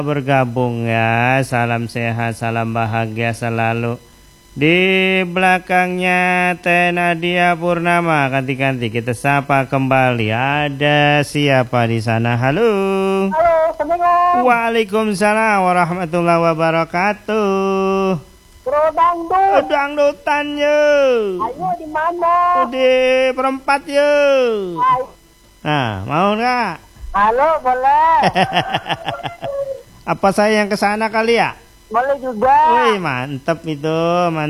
bergabung ya. Salam sehat, salam bahagia selalu. Di belakangnya Teh Nadia Purnama, ganti-ganti kita sapa kembali. Ada siapa di sana? Halo. Halo, Assalamualaikum. Waalaikumsalam warahmatullahi wabarakatuh. Bro Dangdut. Dangdutan yo. Ayo di mana? Di perempat yo. Ayo. Nah, mau nggak? Halo, boleh. Apa saya yang kesana kali ya? Boleh juga. Wih, mantep itu.